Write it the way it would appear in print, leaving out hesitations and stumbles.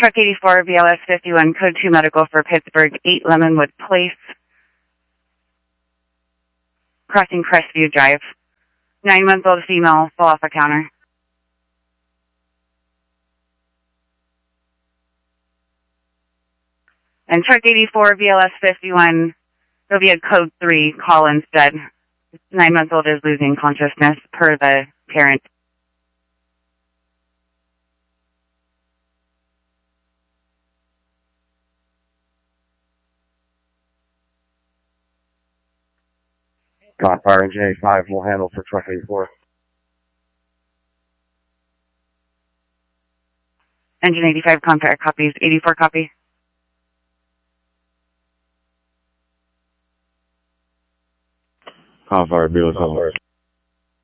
Truck 84, BLS 51, Code 2 Medical for Pittsburgh, 8 Lemonwood Place, crossing Crestview Drive. 9-month-old female, fell off a counter. And Truck 84, BLS 51, there'll be a Code 3 call instead. 9-month-old is losing consciousness per the parent. Fire Engine 85 will handle for Truck 84. Engine 85, Confire copies. 84 copy. Fire, BLS.